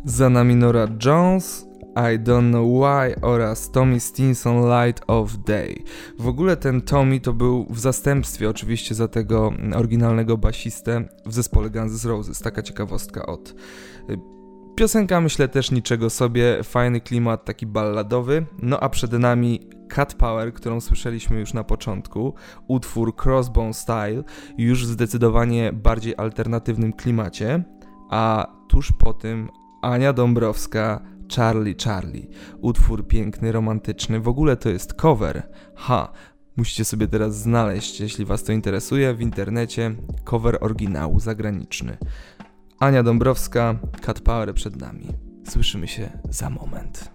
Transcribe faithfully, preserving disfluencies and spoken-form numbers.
Za nami Norah Jones, I Don't Know Why oraz Tommy Stinson, Light of Day. W ogóle ten Tommy to był w zastępstwie oczywiście za tego oryginalnego basistę w zespole Guns N' Roses. Taka ciekawostka od... Piosenka, myślę, też niczego sobie, fajny klimat, taki balladowy. No a przed nami Cat Power, którą słyszeliśmy już na początku, utwór Crossbone Style, już w zdecydowanie bardziej alternatywnym klimacie, a tuż po tym Ania Dąbrowska, Charlie Charlie, utwór piękny, romantyczny, w ogóle to jest cover, ha, musicie sobie teraz znaleźć, jeśli was to interesuje, w internecie cover oryginału zagraniczny. Ania Dąbrowska, Cat Power przed nami. Słyszymy się za moment.